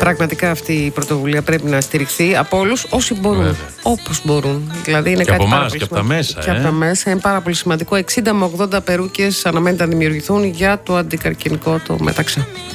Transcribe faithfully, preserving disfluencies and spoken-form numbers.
Πραγματικά αυτή η πρωτοβουλία πρέπει να στηριχθεί από όλους όσοι μπορούν. Όπως μπορούν. Δηλαδή είναι και κάτι από πάρα εμάς πολύ και από τα μέσα. Και ε. από τα μέσα είναι πάρα πολύ σημαντικό. εξήντα με ογδόντα περούκες αναμένεται να δημιουργηθούν για το αντικαρκυνικό το μεταξύ.